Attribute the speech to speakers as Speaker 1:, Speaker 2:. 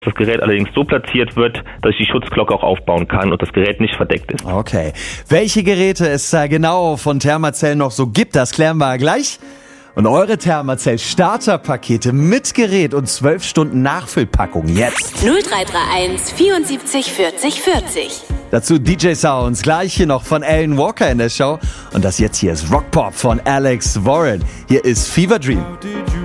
Speaker 1: Das Gerät allerdings so platziert wird, dass ich die Schutzglocke auch aufbauen kann und das Gerät nicht verdeckt ist.
Speaker 2: Okay. Welche Geräte es da genau von Thermacell noch so gibt, das klären wir gleich. Und eure Thermacell-Starterpakete mit Gerät und 12 Stunden Nachfüllpackung jetzt.
Speaker 3: 0331 74 40 40.
Speaker 2: Dazu DJ Sounds, gleich hier noch von Alan Walker in der Show. Und das jetzt hier ist Rock Pop von Alex Warren. Hier ist Fever Dream.